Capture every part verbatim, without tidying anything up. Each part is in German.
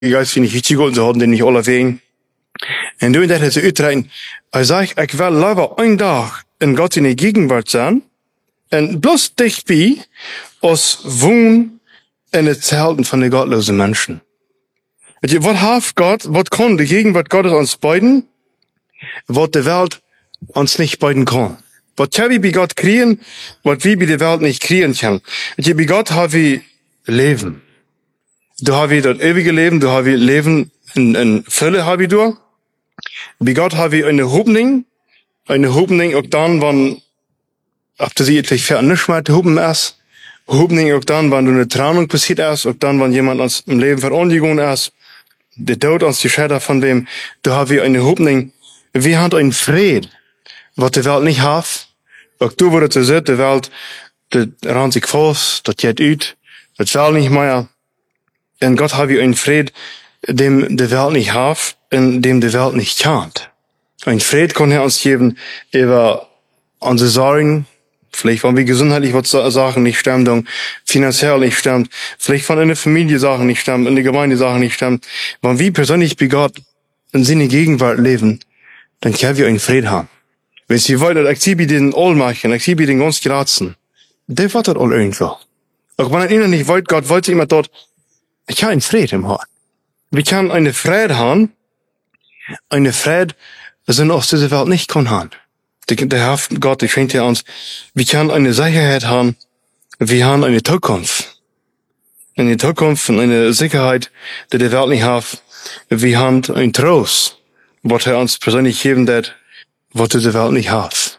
Geist vind ik richtig goed, ze hadden die niet alle wegen. En toen dat ze uitrijden, hij zegt, ik wil liever een dag in God in de gegenwart zijn, en bloß dichtbij, als woon in het zelden van de godloze mensen. Weet je, wat heeft God, wat kan de gegenwart Gottes ons bieden, wat de wereld ons niet bieden kan. Wat hebben we bij God kriegen, wat we bij de wereld niet kriegen kunnen. Weet je, bij God hebben we leven. Du haben wir das ewige Leben, du haben wir Leben in, in Fülle, haben wir durch. Bei Gott haben wir eine Hoffnung, eine Hoffnung auch dann, wenn, ob du sie etwas für nicht mehr hoffen ist, Hoffnung auch dann, wenn du eine Trennung passiert ist, auch dann, wenn jemand uns im Leben verunsichert ist, der Tod uns die Schäder von dem, du haben wir eine Hoffnung, wir haben einen Frieden, was die Welt nicht hat. Auch du, wo du zu sehen, die Welt, das rennt sich fast, das geht ut, das will nicht mehr. En Gott hat wir einen Fried, dem die Welt nicht hat, und dem die Welt nicht kennt. Ein Fried kann er uns geben über unsere Sorgen, vielleicht wenn wir gesundheitlich was Sachen nicht stimmen, dann finanziell nicht stimmt, vielleicht von in der Familie Sachen nicht stimmen, in der Gemeinde Sachen nicht stimmen. Wenn wir persönlich bei Gott in seine Gegenwart leben, dann können wir einen Fried haben. Wenn Sie wollen, ich sie bei den Allmachen, ich sie bei den ganz Grazen, der wird das all irgendwo. Auch wenn er ihnen nicht wollt, Gott wollte immer dort, ich habe einen Frieden im Herzen. Wir können eine Freude haben, eine Freude, die in aus dieser Welt nicht kann haben. Der, der Herr Gott, der schenkt ja uns, wir können eine Sicherheit haben, wir haben eine Zukunft. Eine Zukunft und eine Sicherheit, die die Welt nicht hat. Wir haben einen Trost, was er uns persönlich geben wird, was diese Welt nicht hat.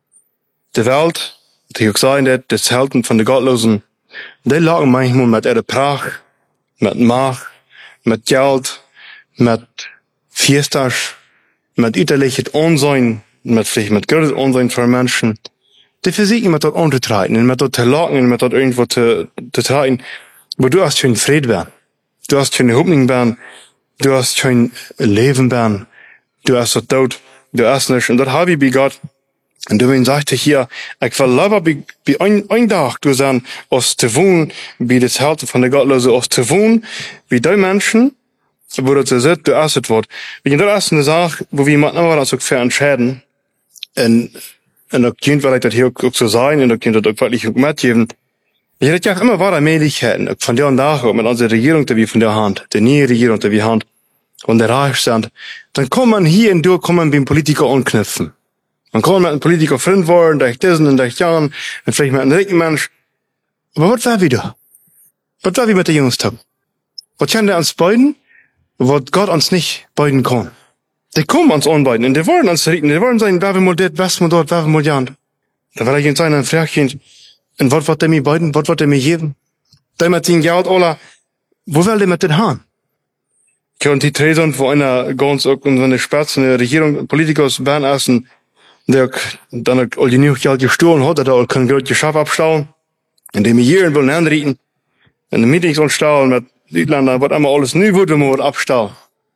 Die Welt, die ich auch sagen wird, das Helden von den Gottlosen, die lagen manchmal mit ihrer Pracht, met macht, met geld, met fiestas, met uiterlich het onzijn, met vielleicht met groot onzijn voor mensen. Die versuchen met dat aan te treten, en met dat te lachen, en met dat irgendwo te, te treten. Maar du hast schon Frieden werden. Du hast schon Hoffnung werden. Du hast schon Leben werden. Du hast das Tod. Du hast nicht. Und das habe ich bei Gott. Und deswegen sagte ich hier, ich will lieber bei, bei ein, ein Tag du sein, als zu wohnen, bei das Herz von der Gottlose, als zu wohnen, wie die Menschen, wo das so sitzt, du asset wird. Wie das ist eine Sache, wo wir jemanden aber das auch für entscheiden. Und, und da könnte vielleicht das hier auch, auch so sein, und da könnte das auch wirklich auch mitgeben. Ich hätte ja auch immer weiter Möglichkeiten, auch von der und da, mit unserer Regierung, die wir von der Hand, der neue Regierung, die wir haben, und der Reich sind, dann kann man hier und da, kann man beim Politiker anknüpfen. Man kann mit einem Politiker Freund werden, durch diesen und durch Jahren, und vielleicht mit einem reichen Mensch. Aber was war wieder? Was war wie mit den Jungs haben? Was kann der uns beiden, was Gott uns nicht beiden kann? Die kommen uns anbeiden, und die wollen uns retten, die wollen sagen, wer will mal das, was mal dort, wer will mal jan. Da will ich ihnen sagen, ein Fragchen, und was wird der mir beiden, was wird der mir geben? Der mit den Geld, oder, wo will der mit den haben? Und die Träsen von einer ganz, und so eine Spitze, Regierung, Politiker aus Bern essen, der dann all die nieuw geld gestohlen hat, der all kein groot geschaf abstauen, und dem hier wollen anrieten, in den Meetings anstauen, mit Südländern, was einmal alles nu wird, wenn man was abstauen.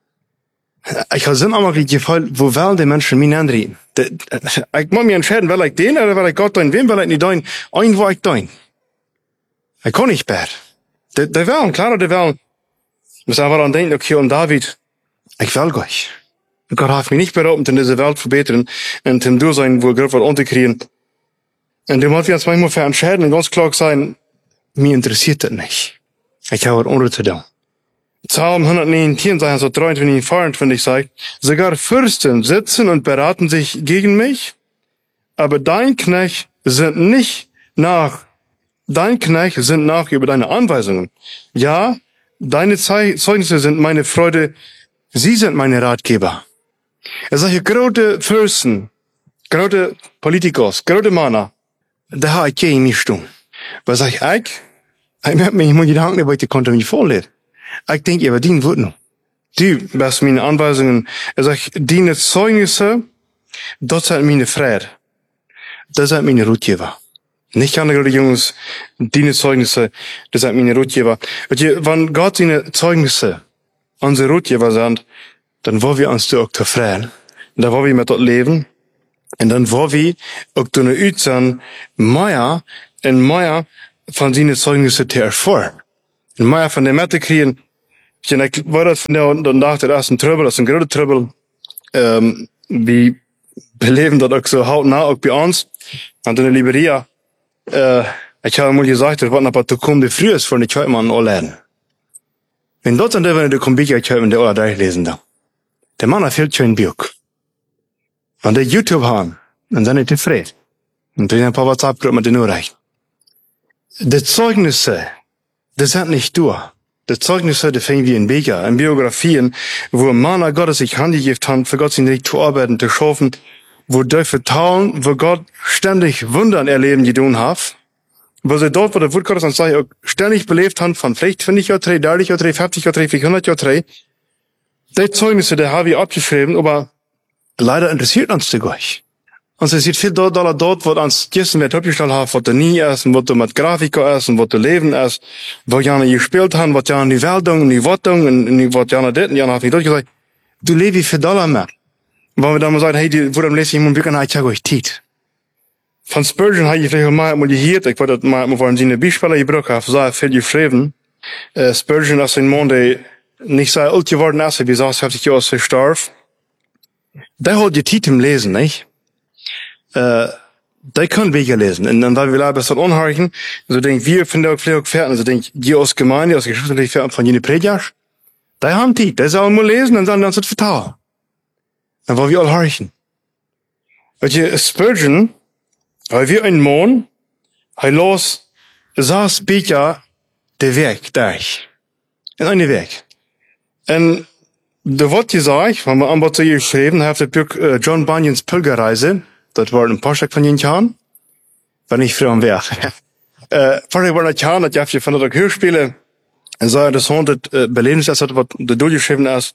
Ich habe Sinn einmal gefallen, wo wollen die Menschen mich anrieten? Ich muss mich entscheiden, will ich den, oder will ich Gott dein, wem will ich nicht dein, ein, wo ich dein. Ich kann nicht bad. Die, die wollen, klar, die wollen. Ich muss einfach an denken, okay, und David, ich will euch. Gott hat mich nicht beraubt, in dieser Welt verbessern, und im Durchsein, wo Gott was unterkriegen. Und dem hat wir uns manchmal für entscheiden, und ganz klar sein, mir interessiert das nicht. Ich habe was anderes zu tun. Psalm hundertneunzehn, so dreiundzwanzig, vierundzwanzig sagt, sogar Fürsten sitzen und beraten sich gegen mich, aber dein Knecht sind nicht nach, dein Knecht sind nach über deine Anweisungen. Ja, deine Zeugnisse sind meine Freude, sie sind meine Ratgeber. Er sagt, große Fürsten, große Politikers, große Männer, da habe ich gegen mich tun. Was sag ich, ich? Ich hab mir immer Gedanken über die konnte mich vorlesen. Ich denke, ihr verdienen wird noch. Die, best meine Anweisungen, er sagt, deine Zeugnisse, das sind meine Freude. Das sind meine Ratgeber. Nicht andere Jungs, deine Zeugnisse, das sind meine Ratgeber. Wenn Gott seine Zeugnisse unsere Ratgeber sind, dann wollen wir uns da auch freuen. Und dann wollen wir mit dort leben. Und dann wollen wir auch da eine sein, mehr und mehr von seinen Zeugnissen zu erfahren. Und mehr von der Mitte kriegen, En ik war dat van nou, dan dacht ik, dat is een trubbel, dat is een grote trubbel. Um, we beleven dat ook zo hout na, ook bij ons. Want in de Liberia, uh, ik heb al gezegd, er wat naar wat toekomende früh is voor de Tjuitman alleen. En dat en dat we de Kombika Tjuitman de alle lezen dan. De man heeft heel schön Buch. Want de YouTube haben, en dan is tevreden. Und dann ein paar WhatsApp-Gruppen mit den Nachrichten. Die Zeugnisse, die sind nicht durch. Die Zeugnisse, die finden wir in Büchern, in Biografien, wo Männer Gottes sich handgegeben haben, für Gott sich nicht zu arbeiten, zu schaffen, wo die vertrauen, wo Gott ständig Wundern erleben, die tun hat, wo sie dort, wo der Wort Gottes uns sagt, auch ständig belebt haben, von vielleicht zwanzig Jahren, dreißig Jahren, fünfzig Jahren, hundert Jahren. Die Zeugnisse, die habe ich abgeschrieben, aber leider interessiert uns das gar nicht. Und es sieht viel dort, dort, dort, wo uns gestern wird abgestellt haben, was du nie ist, was du mit Grafiker ist, und was du Leben ist, wo Jana gespielt haben, was Jana die Welt und die Wortung, und was Jana dit, und Jana hat nicht durchgesagt, du lebst für Dollar mehr. Weil wir dann mal sagen, hey, die, wo dann lese ich mal ein Bücher, ich habe euch Zeit. Von Spurgeon habe ich vielleicht mal, mal gehört, ich wollte mal, mal von seinen Beispielen gebraucht haben, so viel geschrieben. Äh, Spurgeon ist ein Mann, der nicht so alt geworden ist, wie sechsundfünfzig Jahre verstorben. Der hat die Zeit im Lesen, nicht? Uh, die können Bücher lesen. Und dann, weil wir leider besser anhören, so denk wir finden auch vielleicht auch Pferden, so denk, die aus Gemeinde, aus geschriftlichen Pferden von jenen Prediger, die haben die, die sollen mal lesen und dann, dann sind vertrauen. Dann wollen wir alle hören. Weil je Spurgeon, weil wir ein Mann, er los, saß Bücher, der Weg, durch. In einen Weg. Und, da wird gesagt, wenn wir an zu ihr geschrieben, hat das Buch uh, John Bunyans Pilgerreise, das war ein paar Stück von den Jahren, wenn ich früher am Werk. äh, vorher war das Jahr, das ich habe von der Hörspiele, und so, das Hund, das Belebnis ist, was da durchgeschrieben ist.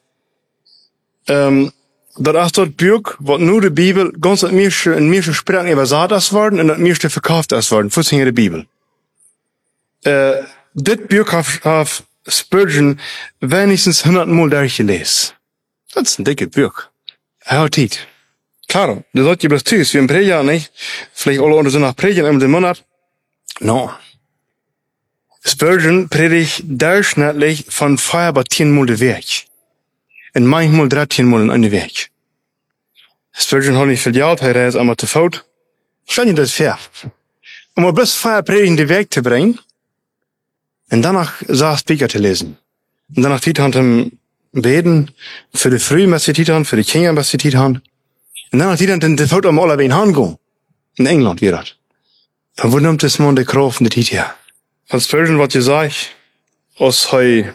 Ähm, das ist das Buch, was nur die Bibel ganz in mir, in mir Sprachen übersetzt ist worden, und in mir verkauft ist worden, für die Bibel. Äh, das Buch hat Spurgeon wenigstens hundertmal durchgelesen. Das ist ein dickes Buch. Er hat Zeit. Klar, das hat je bloß tüß, wie ein Prediger, nicht? Vielleicht alle unter so nach Predigen in dem Monat. No. Spurgeon predigt durchschnittlich von fünf bis zehn Mal den Weg. Und manchmal dreizehn Mal in einen Weg. Spurgeon hat nicht viel Geld, er ist einmal zu faul. Stell dir das fair. Um mal bis fünf Predigen den Weg zu bringen, und danach saß Bücher zu lesen. Und danach die Hand im Beten, für die Früh, was sie haben, für die Kinder, was sie haben. Und dann hat die dann den Foto am aller Wein hingehen. In England, wie das. Dann wo nimmt das man die Kraft von der Tiet her? Von Spurgeon, was ich sag, als er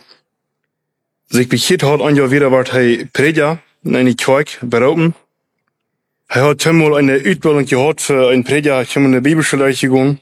sich bekehrt hat, ein Jahr wieder, war er Prediger in einer Kirche berufen. Er hat einmal eine Ausbildung gehabt für einen Prediger, ich habe in der Bibelschule gegangen.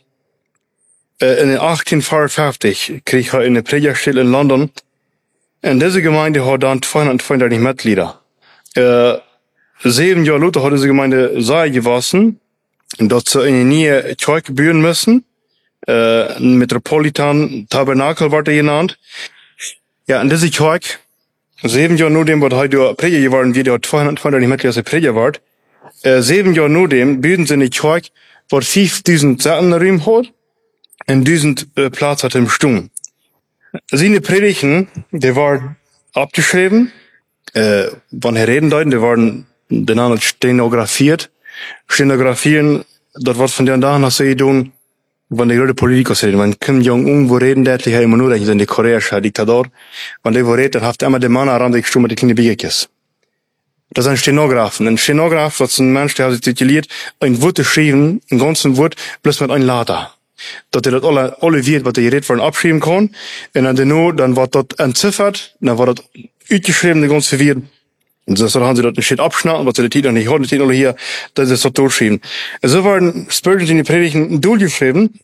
Äh, in achtzehnhundertfünfundfünfzig krieg er eine Predigerstelle in London. Und diese Gemeinde hat dann zweihundertfünfunddreißig Mitglieder. Äh, Sieben Jahre Luther hat diese Gemeinde sei gewachsen, dass sie in die Nähe Kirche bauen müssen. Äh, Metropolitan Tabernakel wurde genannt. Ja, und diese Kirche, sieben Jahre nur dem, was heute Prediger geworden wird, hat zweihundertfünfunddreißig Mitglieder Prediger geworden. Äh, sieben Jahre nur dem, bauen sie in die Kirche, was fünftausend Seitenräume hat, und tausend äh, Platz hat im Sturm. Seine Predigten, die waren abgeschrieben, äh, wann er reden deuten, die waren den anderen stenografiert. Stenografieren, das wird von den da nach so tun, wenn die Leute Politiker reden. Wenn Kim Jong-un, wo reden, der hat immer nur, in der koreanische Diktator. Wenn der wo redet, dann hat er immer den Mann heran, der gestummt mit den kleinen Bierkes. Das ist ein Stenografen. Ein Stenograf, das ist ein Mensch, der hat sich tituliert, ein Wort geschrieben, ein ganzen Wort, bloß mit einem Lader. Dass er das alle, alle wird, was er geredet worden, abschreiben kann. Und dann genau, dann wird das entziffert, dann wird das ausgeschrieben, die ganze Wort. Und so haben sie dort ein Shit abschneiden, was sie die Titel nicht hatten, die Titel hier, das ist so durchschreiben. So waren Spurgeon in die Predigten durchgeschrieben.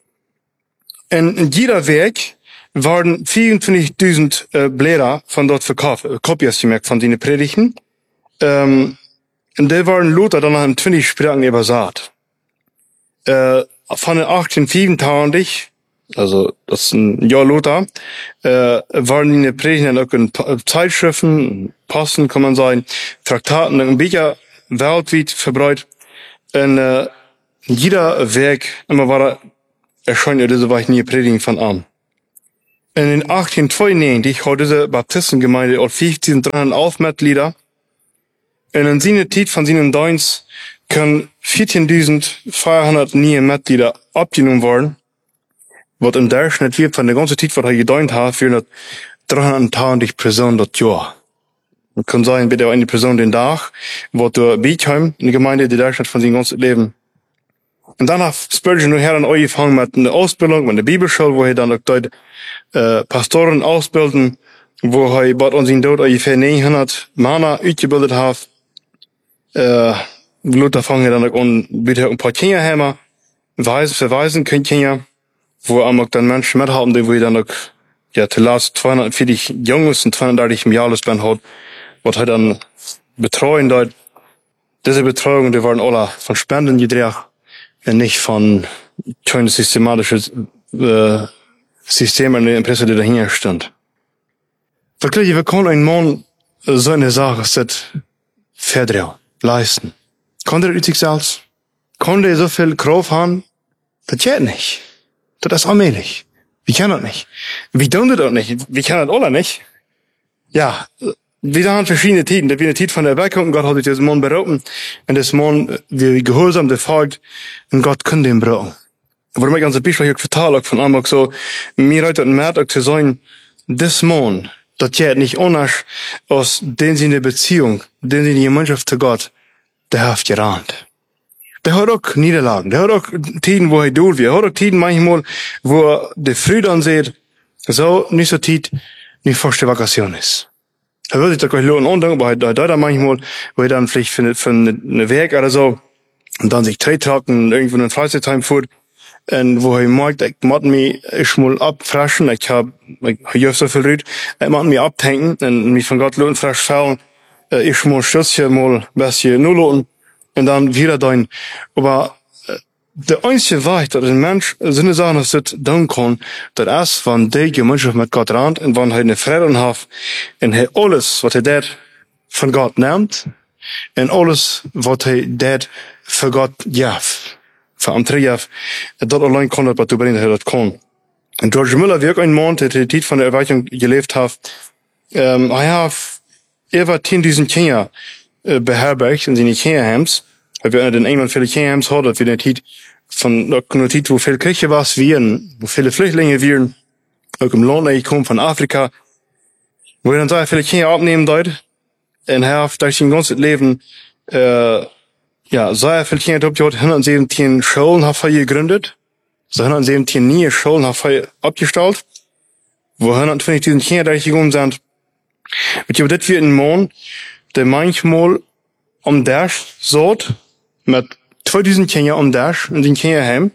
Und in jeder Weg waren vierundzwanzigtausend äh, Blätter von dort verkauft, äh, Kopies gemerkt von den Predigten. Ähm, und die waren Luther dann nach zwanzig Sprachen übersat. Äh, von den achtzehnhundertvierundachtzig, also das ist ein Jahr Luther, äh, waren in den Predigten auch in Zeitschriften, Posten kann man sagen, Traktaten und Bücher weltweit verbreitet. Und äh, jeder Weg, immer war er erscheint, diese war ich nie predigen von an. in achtzehnhundertzweiundneunzig hat diese Baptistengemeinde auch fünfzehn Mitglieder. Und in seiner Zeit von seinen Dienst können vierzehntausendvierhundert neue Mitglieder abgenommen werden. Was im Durchschnitt wird von der ganzen Zeit, was er gedient hat, für dreihundertzwanzig Personen das Jahr. Man kann sagen, bitte eine Person den Tag, wo du Beitheim in der Gemeinde, die Durchschnitt von seinem ganzen Leben. Und dann hat Spurgeon nachher dann angefangen mit einer Ausbildung, mit der Bibelschule, wo er dann auch dort, äh, Pastoren ausbilden, wo er bei uns in dort ungefähr neunhundert Männer ausgebildet hat. Äh, Luther fangen dann auch an, bitte ein paar Kinder haben, Weisen, verweisen können Kinder, wo auch dann Menschen mithaben, die wo dann auch, ja, zu last zweihundertvierzig Jungs und zweihundertdreißig im Jahresband hat, was halt dann betreuen dort. Diese Betreuung, die waren alle von Spenden gedreht, und nicht von schönen systematischen, äh, Systemen in der Impresse, die dahinter stand. Wirklich, wir können einen Mann so eine Sache, das verdrehen, leisten. Konnte er sich selbst? Konnte er so viel Kraft haben? Das geht nicht. Das ist allmählich. Wir können das nicht. Wir tun das auch nicht. Wir können das alle nicht. Ja, wir haben verschiedene Tiden. Da wird eine Tid von der Erweckung. Gott hat sich diesen Mann berufen. Und das Mann, wie gehorsam, der folgt. Und Gott kann den brauchen. Aber mir ganz ein bisschen verteilt von einmal so, mir heute ein März zu sagen, das Mann, das geht nicht anders, aus den sie eine Beziehung, den sie eine Gemeinschaft zu Gott, der hat gerannt. Der hat auch Niederlagen, der hat auch Tiden, wo er durch wird, der hat auch Tiden manchmal, wo er die Früh dann sieht, so, nicht so Tid, nicht fast die Vakation ist. Er würde sich da gleich lohnen und aber er da manchmal, wo er dann vielleicht für eine, für eine Werk oder so, und dann sich Trettracken, irgendwo in den Freizeitheim fuhrt, und wo er merkt, ich muss mich ich mal abfraschen, ich hab, ich hab so viel Rüd, ich muss mich abtanken, und mich von Gott lohnen, frisch fallen, ich muss Schüsschen mal ein bisschen nur lohnen, und dann wieder dein. Aber, äh, der einzige Weg, dass ein Mensch so eine Sache das tun kann, das ist, wenn die Gemeinschaft mit Gott rannt, und wenn er eine Frieden hat, und er alles, was er dort von Gott nimmt, und alles, was er dort für Gott gibt, für Amtrief, dort allein kann das, was du bringst, das kann. Und George Müller wird ein Mann, der die Zeit von der Erweckung gelebt hat, ähm, er hat, er war zehntausend Kinder, äh, beherbergt in seine Kinderheims. Weil wir in England viele Kinderheims hatten, dass wir in der Zeit von, einer Zeit, wo viele Kirche war, waren, wo viele Flüchtlinge waren, auch im Land, ich komme von Afrika, wo wir dann sehr viele Kinder abnehmen dort, und er hat durch sein ganzes Leben, äh, ja, sehr viele Kinder abgeholt, hundertsiebzehn Schulen hat er gegründet, so hundertsiebzehn neue Schulen hat er abgestellt, wo hundertzwanzigtausend Kinder durchgegangen sind. Und ich habe das wie ein Mann, der manchmal am Dash sagt, mit zweitausend Kinder am Dash in den Kinderheim,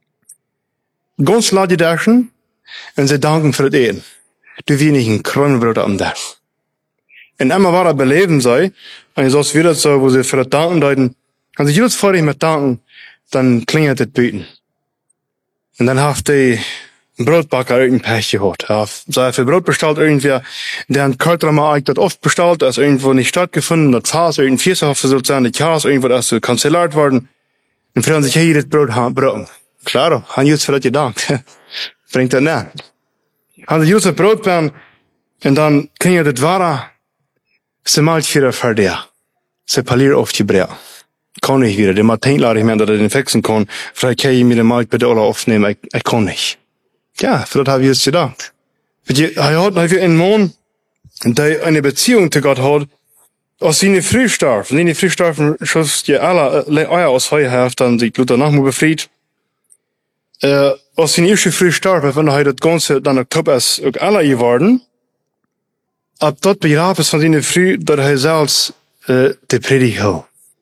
ganz laut die Dashen, und sie danken für das Ehen. Du wie nicht ein Kronenbrot am Dash. Und einmal war er beleben sei, und ich sag's wieder so, wo sie für das Danken deuten, wenn sich jedes fertig mit Danken, dann klingelt das Beten. Und dann hat die Brotbacker irgendein Pech gehabt. Er hat sehr viel Brot bestellt, irgendwer, der ein Kälter mal das oft bestellt, das ist irgendwo nicht stattgefunden, das Fass, irgendein Viersaft versucht sein, die Chaos, irgendwo ist so kanzelliert worden. Und fragen sich, hey, das Brot haben, Brot. Klar, haben jetzt für das gedankt. Bringt das nicht. Haben sie just das Brot bekommen, und dann klingelt das Wara, sie malt wieder für dir. Sie paliert auf die Brett. Kann ich wieder. Der Martin lade ich mir, dass er den fixen kann. Vielleicht kann ich mir den Markt bitte alle aufnehmen. Ich, ich kann nicht. Ja, für das habe ich jetzt gedacht. Er hat einfach einen Mann, der eine Beziehung zu Gott hat, aus seine Frühstarf. Seine Frühstarf schaffst ja alle Eier aus Heuer, dann sich Luther nachmal befreit. Äh, aus seine erste Frühstarf, wenn er das Ganze dann Oktober ist, auch alle geworden. Ab dort begrab es von seine Früh, dass er selbst, äh, die Predigt hat.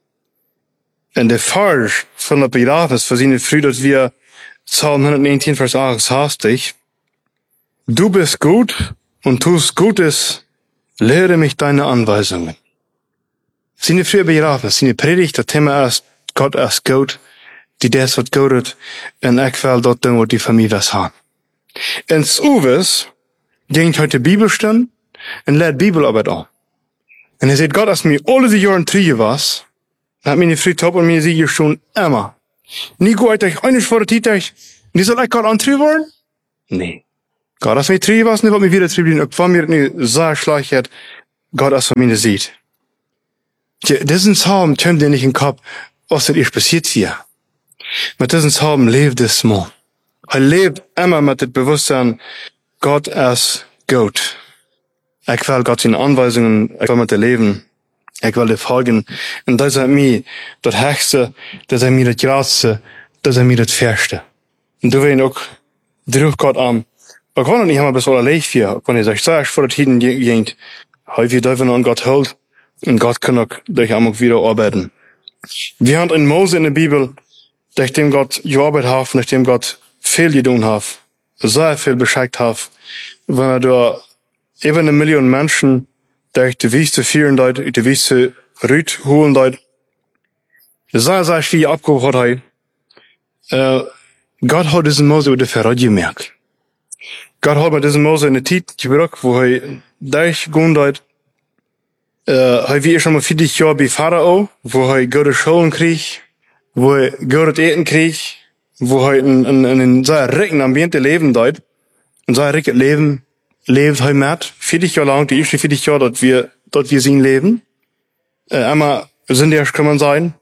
Und der Fall von der Begrabnis für seine Früh, dass wir Psalm hundertneunzehn, Vers achtundsechzig, du bist gut und tust Gutes, lehre mich deine Anweisungen. Seine frühe Begrabnis, seine Predigt, das Thema ist, Gott ist gut, die das wat gut ist, und ich will dort tun, was die für mich was haben. Und Uwes ging heute Bibelstunde und lehrt Bibelarbeit an. Und er sagt, Gott ist mir alle die Jahre treu was, hat meine Früh top und meine Siege schon immer. Nie gut euch, eines vor der Titel, die soll ich Gott antreu worden? Nee. Gott, als mij drie was, niet wat mij weer trieben, ook van mir nu zo schlecht hat, Gott als von mir sieht. Diesen Psalm kommt dir nicht in den Kopf, was das ist passiert hier. Mit diesem Psalm lebt es mal. Er lebt immer mit dem Bewusstsein, Gott ist gut. Ich will Gott in Anweisungen, ich will mit dem Leben, ich will dir folgen. Und das ist mir das Höchste, das ist mir das Größte, das ist mir das Fährste. Und du willst auch, drück Gott an. Ich kann nicht immer bis allerlei für, wenn ihr sagt, sag, vor der Tiden geht, häufig dürfen an Gott hält, und Gott kann auch durch einmal wieder arbeiten. Wir haben in Mose in der Bibel, nachdem Gott gearbeitet hat, nachdem Gott viel getan hat, sehr viel beschickt hat, wenn er da eben eine Million Menschen durch die Wüste führen dort, durch die Wüste Rüt holen dort, sehr, sehr viel abgeholt hat, äh, Gott hat diesen Mose über die Verrat gemerkt. Gott hat mit diesem Mose in der Zeit gebracht, wo er durchgegangen dort, äh, er war schon mal vierzig Jahre bei Pharao, wo er gute Schulen kriegt, wo er gutes Eten kriegt, wo er in, in, in einem sehr reichen Ambiente leben dort, ein sehr reiches Leben lebt er mit, vierzig Jahre lang, die ersten vierzig Jahre, dort wir, dort wir sein Leben. Äh, einmal sind erst, kann man sagen,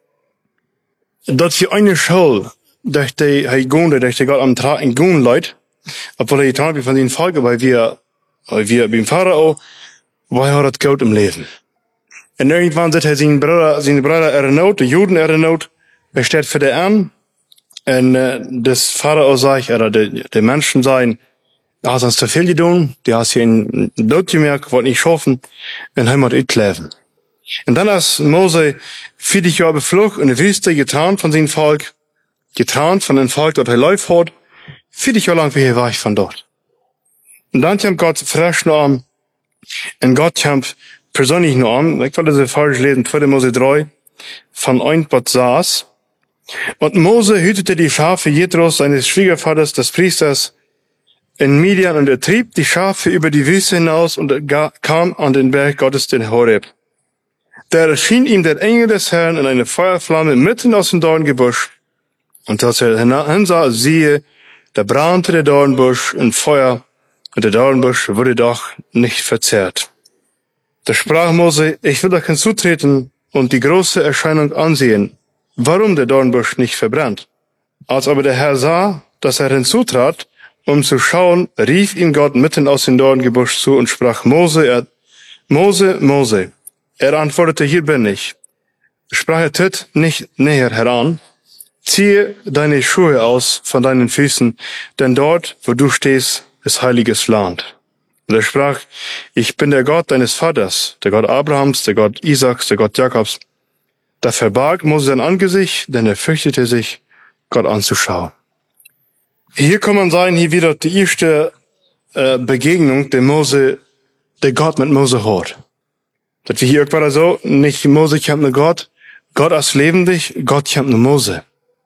dort für eine Schule, durch die er gegangen, durch die Gott am Tag gegangen Leute, obwohl er getan hat, von den Folgen, weil wir, weil wir beim Pharao, weil er hat Gott im Leben. Und irgendwann sieht er seinen Bruder, seine Brüder erinnert, die Juden erinnert, er steht für den an, und äh, das Pharao sagt, oder die, die Menschen sagen, da hast du uns zu viel getan, die hast hier in Not gemerkt, wollt nicht schaffen, und haben wir leben. Und dann ist Mose vierzig Jahre beflucht in der Wüste getan von seinem Volk, getan von dem Volk, dort er läuft hat, vierzig Jahre lang wie er war ich von dort. Und dann kommt Gott frisch noch an, und Gott kommt persönlich noch an, ich wollte das falsch lesen, zweiter Mose drei, von ein Gott saß, und Mose hütete die Schafe Jethros, seines Schwiegervaters, des Priesters, in Midian, und er trieb die Schafe über die Wüste hinaus und er kam an den Berg Gottes, den Horeb. Da erschien ihm der Engel des Herrn in eine Feuerflamme mitten aus dem Dorngebüsch. Und als er hinsah, siehe, da brannte der Dornbusch in Feuer, und der Dornbusch wurde doch nicht verzehrt. Da sprach Mose, ich will euch hinzutreten und die große Erscheinung ansehen, warum der Dornbusch nicht verbrannt. Als aber der Herr sah, dass er hinzutrat, um zu schauen, rief ihm Gott mitten aus dem Dorngebüsch zu und sprach, Mose, er, Mose, Mose. Er antwortete, hier bin ich. Sprach er, tritt nicht näher heran, ziehe deine Schuhe aus von deinen Füßen, denn dort, wo du stehst, ist heiliges Land. Und er sprach, ich bin der Gott deines Vaters, der Gott Abrahams, der Gott Isaaks, der Gott Jakobs. Da verbarg Mose sein Angesicht, denn er fürchtete sich, Gott anzuschauen. Hier kann man sagen, hier wieder die erste äh, Begegnung, der Mose, der Gott mit Mose hat. Das wir hier war so, nicht Mose kommt mit Gott, Gott ist lebendig, Gott kommt mit Mose.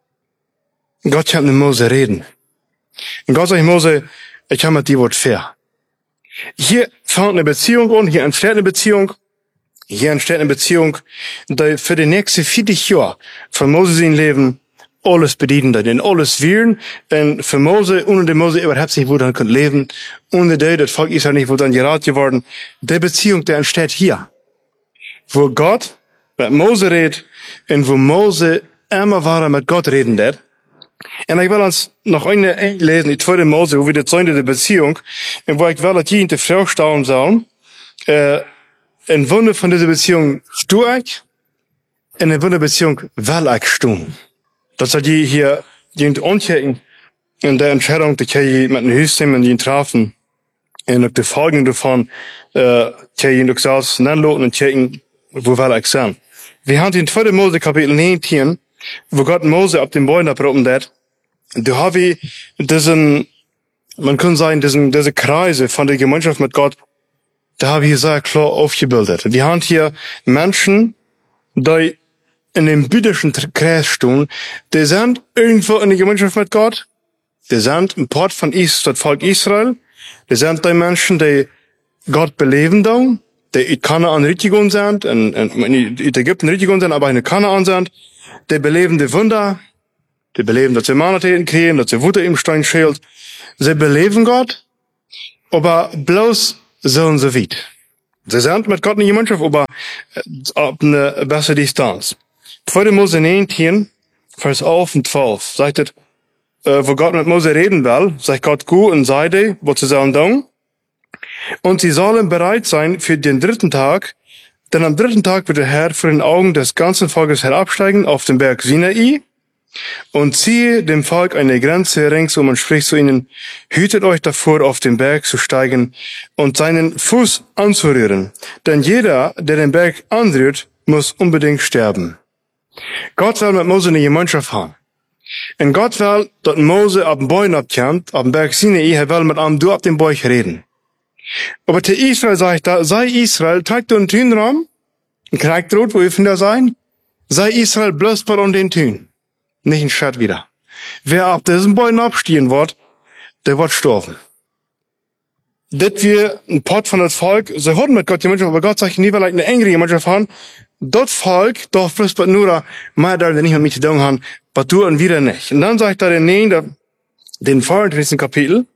Gott kommt mit Mose reden. Und Gott sagt Mose, ich habe mit dir was fair. Hier fängt eine Beziehung an, hier entsteht eine Beziehung, hier entsteht eine Beziehung, die für die nächsten vierzig Jahre von Mose sein Leben alles bedienen, denn alles wirren, denn für Mose, ohne den Mose überhaupt nicht, wo dann könnt leben, ohne die, das Volk Israel nicht, wo dann gerat geworden, die Beziehung, die entsteht hier. Wo Gott mit Mose redet, und wo Mose immer war mit Gott reden wird. Und ich will uns noch eine lesen, die zweite Mose, wo wir die Zäune der Beziehung, und wo ich will, dass die in der Frau staunen sollen, äh, ein Wunder von dieser Beziehung stu ich, und ein Wunder Beziehung will ich stun. Das hat die hier, die Unchecken, in der Entscheidung, die ich mit den Hüsten, die ihn trafen, und auf die Folgen davon, äh, die ich ihn saß, nanloten und checken, wo will ich sein. Wir haben in zweiter Mose Kapitel neunzehn, wo Gott Mose auf den Bäumen abrufen hat, da habe ich diesen, man kann sagen, diesen, diese Kreise von der Gemeinschaft mit Gott, da habe ich sehr klar aufgebildet. Wir haben hier Menschen, die in dem biblischen Kreis stehen, die sind irgendwo in der Gemeinschaft mit Gott, die sind ein Part von Is, das Volk Israel, die sind die Menschen, die Gott beleben da, die in Kanaan richtig sind, in, in, in Ägypten richtig sind, aber in Kanaan sind, die beleben die Wunder, die beleben, dass sie Mannatäten kriegen, dass sie Wutter im Stein schält. Sie beleben Gott, aber bloß so und so weit. Sie sind mit Gott nicht Gemeinschaft, aber auf eine bessere Distanz. zweiter Mose neunzehn, Vers elf und zwölf, sagt es, äh, wo Gott mit Mose reden will, sagt Gott gut und Seide, was sie sollen tun. Und sie sollen bereit sein für den dritten Tag, denn am dritten Tag wird der Herr vor den Augen des ganzen Volkes herabsteigen auf den Berg Sinai und ziehe dem Volk eine Grenze ringsum und spricht zu ihnen, hütet euch davor, auf den Berg zu steigen und seinen Fuß anzurühren, denn jeder, der den Berg anrührt, muss unbedingt sterben. Gott will mit Mose eine Gemeinschaft haben. Und Gott will, dass Mose ab dem Bäumen abkommt, ab dem Berg Sinai, er will mit einem du ab dem Bäuch reden. Aber zu Israel sagt er, sei Israel, trägt du einen Tünraum, ein Kriegtrot, wo ihr Finder sein, sei Israel bloß bei um den Tün. Nicht ein Schritt wieder. Wer ab diesen Bäumen abstehen wird, der wird sterben. Das wir ein Pot von das Volk, sie hatten mit Gott die Menschen, aber Gott sagt, nie will eine engere Gemeinschaft haben. Das Volk darf bloß bei nur, mal da nicht mit mir zu tun haben, aber du und wieder nicht. Und dann sagt er den Nein, den vierunddreißigsten Kapitel,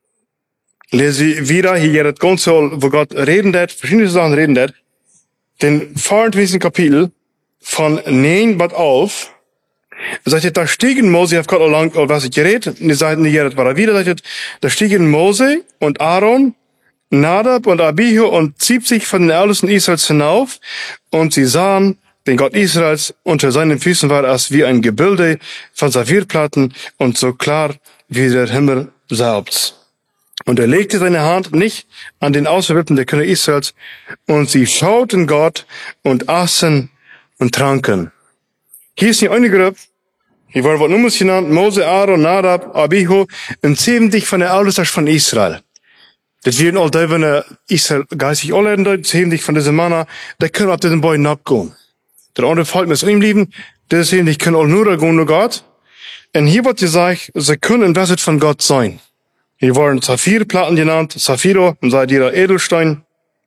lese ich wieder, hier das Ganze, wo Gott reden hat, verschiedene Sachen reden hat, den vierunddreißigsten Kapitel von neun bis elf, sagt ihr, da stiegen Mose, ich hab Gott lang, was ich geredet, und die sagten, hier, das war er wieder, sagt ihr, da stiegen Mose und Aaron, Nadab und Abihu und siebzig von den Ältesten Israels hinauf, und sie sahen den Gott Israels, unter seinen Füßen war es wie ein Gebilde von Saphirplatten und so klar wie der Himmel selbst. Und er legte seine Hand nicht an den Auserwählten der Kinder Israels, und sie schauten Gott und aßen und tranken. Hier ist die eine Gruppe, hier war was Nummers genannt, Mose, Aaron, Nadab, Abihu, und siebzig von der Ältesten von Israel. Das werden all die, wenn er Israel geistig anlernen dort, siebzig von diesen Männer, die können auf diesen Bäumen abgehen. Der andere Volk muss ihm lieben, das siebzig können all nur gehen, nur Gott. Und hier wird gesagt, sie können investet von Gott sein. Hier wurden Saphirplatten genannt, Saphiro, und sei ihrer Edelstein.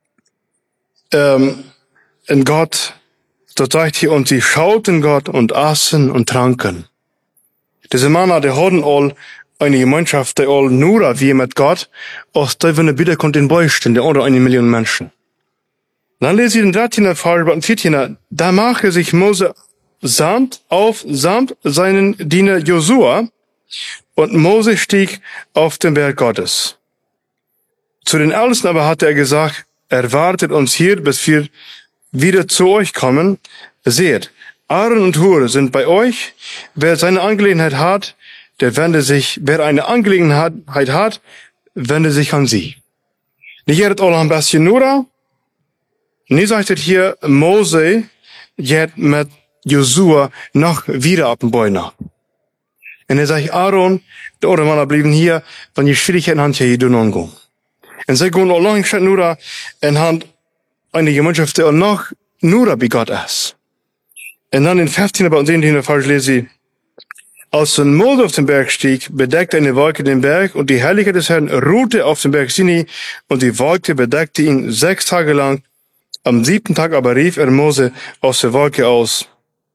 Ähm, in Gott, dort sagt hier, und sie schauten Gott und aßen und tranken. Diese Männer, die hatten all eine Gemeinschaft, die all nur wie mit Gott, aus der wenn er wieder kommt in Beuchten, der unter eine Million Menschen. Dann lese ich den dreizehnten Vers, und vierzehnten Da mache sich Mose samt auf, samt seinen Diener Josua, und Mose stieg auf den Berg Gottes. Zu den Ältesten aber hatte er gesagt, erwartet uns hier, bis wir wieder zu euch kommen. Seht, Aaron und Hur sind bei euch. Wer seine Angelegenheit hat, der wende sich, wer eine Angelegenheit hat, wende sich an sie. Nicht jedet alle ein bisschen nur. Nie sagt es hier, Mose geht mit Josua noch wieder auf den Bäumen. Und er sagt, Aaron, der andere Männer blieben hier, wenn die Schwierigkeiten haben, hier hier angehen. Und sie gehen auch lang statt nur und haben eine Gemeinschaft, die auch noch nur bei Gott ist. Und dann in fünfzehnten und siebzehnten Vers lese ich, als ein Mose auf den Berg stieg, bedeckte eine Wolke den Berg, und die Herrlichkeit des Herrn ruhte auf dem Berg Sinai, und die Wolke bedeckte ihn sechs Tage lang. Am siebten Tag aber rief er Mose aus der Wolke aus.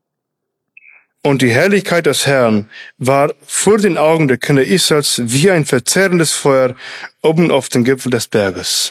Und die Herrlichkeit des Herrn war vor den Augen der Kinder Israels wie ein verzehrendes Feuer oben auf dem Gipfel des Berges.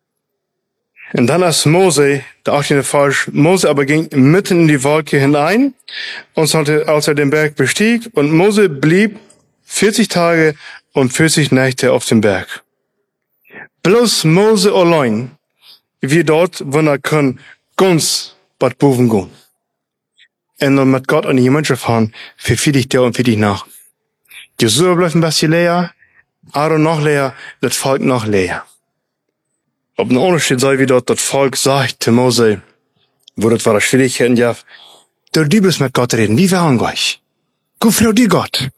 Und dann als Mose, der achtzehnte Vers, Mose aber ging mitten in die Wolke hinein, und sollte, als er den Berg bestieg, und Mose blieb vierzig Tage und vierzig Nächte auf dem Berg. Bloß Mose allein, wie dort, wenn er kann, ganz bad boven gehen. Und dann mit Gott an die Gemeinschaft fahren, für für dich der und für dich nach. Josua bleibt ein bisschen leer, Aaron noch leer, das Volk noch leer. Ob ein Unterschied sei, wie dort das Volk sagt zu Mose, wo das war das Schwierigkeiten, ja, du bist mit Gott reden, wie wir haben euch. Guck für die Gott.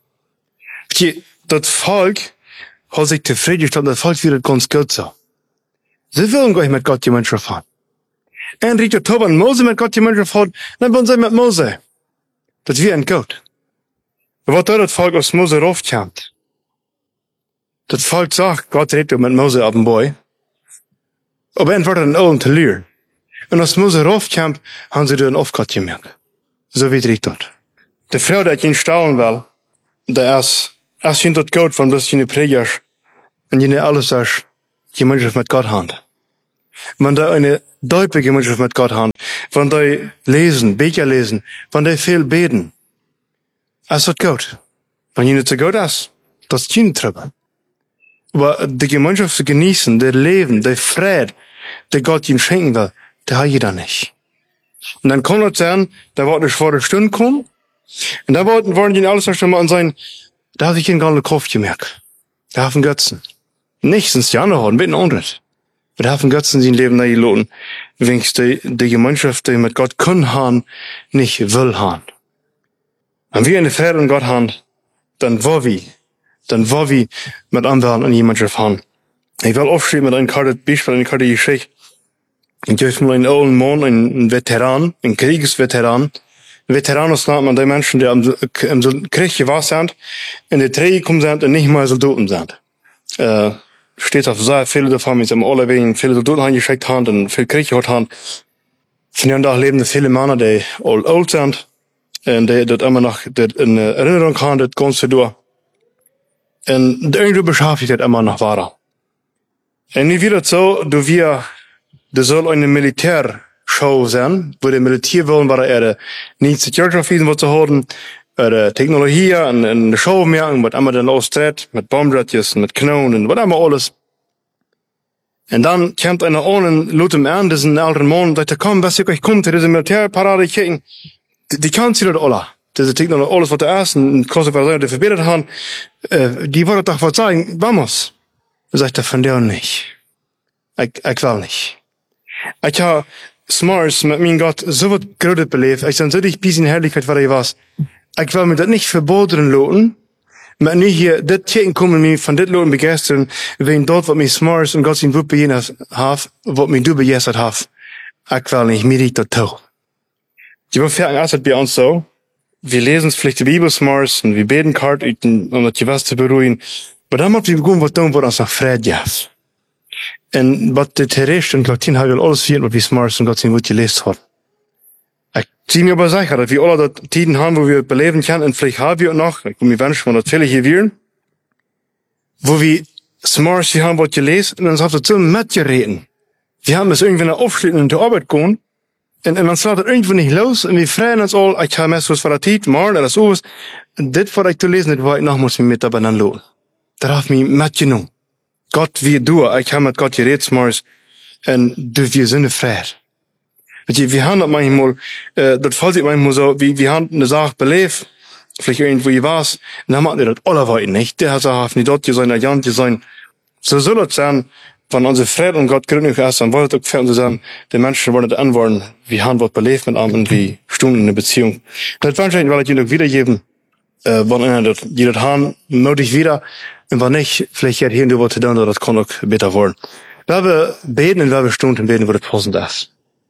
Das Volk hat sich zufriedengestellt, das Volk wird ganz gut so. Sie wollen euch mit Gott die Menschen fahren. Und Richter Tob und Mose mit Gott die Menschen fahren, dann wollen sie mit Mose. Das wird ein gut. Was da das Volk aus Mose raufkommt. Das Volk sagt, Gott redet mit Mose ab dem Boy. Aber dann wird er ein Ohren zu leer. Und als Mose raufkommt, haben sie dann auf Gott gemerkt. So wie es dort. Die Frau, die ihn staunen will, der ist, als ihn dort gut von das jene Prägers, und jene alles sagt, Gemeinschaft mit Gott haben. Wenn da eine tiefe Gemeinschaft mit Gott haben, wenn die lesen, Bücher lesen, wenn die viel beten, ist das gut. Wenn je nicht so gut ist, das ist keine Treppe. Aber die Gemeinschaft zu genießen, das Leben, der Friede, der Gott ihm schenken will, der hat jeder nicht. Und dann kann es sein, da wird eine schwere Stunde kommen, und da wollten, wollen die alles noch schon mal sein, da habe ich einen ganzen Kopf gemerkt. Da haben Götzen. Nicht, sonst ja noch, ein bisschen anderes. Wir haben Götzen, die ein Leben nicht lohnen, wenigstens die, die Gemeinschaft, die mit Gott können haben, nicht will haben. Wenn wir eine Friede in Gott haben, dann wo wir, dann wo wir mit anderen an jemanden haben. Ich will aufschreiben mit einem Karte, Beispiel, eine Karte Geschichte. Ich habe mal einen alten Mann, einen Veteran, einen Kriegsveteran. Ein Veteran ist man die Menschen, die am, im Krieg gewesen sind, in die Kriege gekommen sind und nicht mal Soldaten sind. Äh, steht auf sehr viele davon, die am allerwegen viele Soldaten angeschickt haben und viel Krieg gehabt haben. Von dem Tag leben viele Männer, die all alt sind, und die das immer noch in Erinnerung haben, das Ganze durch. Und irgendwie beschäftigt das immer noch weiter. Und wie wird das so, du wir, das soll eine Militärshow sein, wo die Militär wollen, weil er nicht Security was zu haben, oder Technologie und eine Show mehr, und was immer dann austritt, mit Bombratjes, mit Knoten, und was immer alles. Und dann kommt einer ohne Lutem an, das ist ein älterer Mann, und sagt, komm, was ich euch kommt, diese Militärparade kicken, die, die kann sie dort alle. Diese Technologie, alles, was der erste, und große Versagen, die verbietet haben, äh, die wollen doch was sagen, vamos. Sagt er, von der nicht. Ich, ich will nicht. Ich habe Smars mit meinem Gott so was Größeres belebt, ich bin so dich bis in Herrlichkeit, was ich was. Ich will mir das nicht verboten lassen, mit nicht hier, das Kirchen kommen, mich von das Loten begeistern, wenn dort, was mich Smars und Gott sein Wut bejennet hat, was mich du begeistert hast. Ich will nicht, mir liegt das tau. Die Befährten erst bei uns so, wir lesen vielleicht die Bibel Smars und wir beten kart, um das was zu beruhigen. Aber dann muss wir gucken, was tun, was uns noch Friede gibt. Und was die Terroristen und Latin haben alles vier, was wir Smars und Gott sein Wut gelesen haben. Ich zieh mir aber sicher, dass wir alle die Tiden haben, wo wir beleben können, und vielleicht haben wir noch, ich will mir wünschen, dass viele hier wären, wo wir Smars, wir haben was gelesen, und uns haben wir so mitgereden. Wir haben es irgendwie noch aufschlitten und in die Arbeit gehen, und, und uns lässt das irgendwo nicht los, und wir freuen uns all, ich habe meist was für der Tid, morgen oder so was, und das, was ich zu lesen, das war ich noch muss mir mit dabei dann lohnen. Da hat mich mitgenommen. Gott, wie du, ich habe mit Gott geredet, Smars, und du, wir sind Friede. Wir haben das manchmal, äh, das fällt sich manchmal so, wie, wir haben eine Sache belebt, vielleicht irgendwo hier war's, und dann machen wir das alle weiter nicht. Der hat gesagt, nicht dort sein, der Jan sein. So soll es sein, wenn unsere Friede und Gott gründlich ist, dann wollen es auch für uns sein, die Menschen wollen das antworten, wir haben was belebt mit einem, und wie Stunden in der Beziehung. Das wahrscheinlich, weil ich ihnen wiedergeben, äh, wenn einer das, die das haben, möglich wieder, und wenn nicht, vielleicht hat hier und was zu tun, das kann auch besser werden. Wir werden beten, und wir werden Stunden beten, wo das passend ist.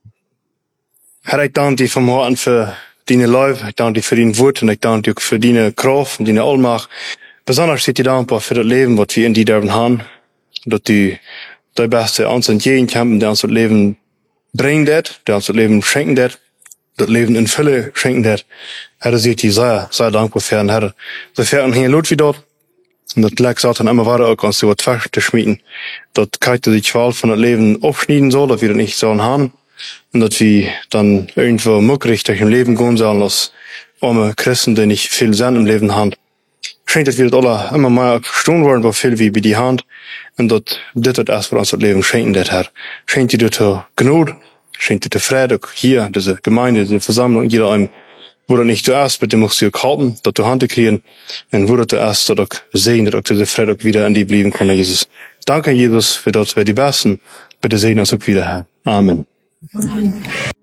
Herr, ich danke dir vom Herzen für deine Liebe, ich danke dir für dein Wort, und ich danke dir für deine Kraft und deine Allmacht. Besonders steht dir dankbar für das Leben, was wir in dir dürfen haben, dass du dein Beste uns entgegenkämpfen, der uns das Leben bringt, der uns das Leben schenken, das Leben in Fülle schenken. Herr, das seht ihr sehr, sehr dankbar für, Herr. So fährt hier Lot wie dort, und das lag Satan immer weiter, auch kannst du was fest zu schmieden, dass keiner die Qual von das Leben aufschneiden soll, dass wir das nicht sollen haben. Und dass wir dann irgendwo muckrig durch ein Leben gehen sollen, als arme Christen, die nicht viel Sinn im Leben haben. Scheint, dass wir das alle immer mehr verstehen wollen, wo viel wie bei die Hand. Und dass das das erst für uns das Leben schenken, das Herr. Schenkt dir das Gnade, schenkt dir das Friede, hier, diese Gemeinde, diese Versammlung, jeder einem, wo du nicht zuerst, mit dem musst du halten, dass du Hand kriegen, und wo du zuerst, dass du sehen, dass diese Friede wieder in die bleiben kann, Jesus. Danke, Jesus, für das, wir die Besten. Bitte sehen uns auch wieder, Herr. Amen.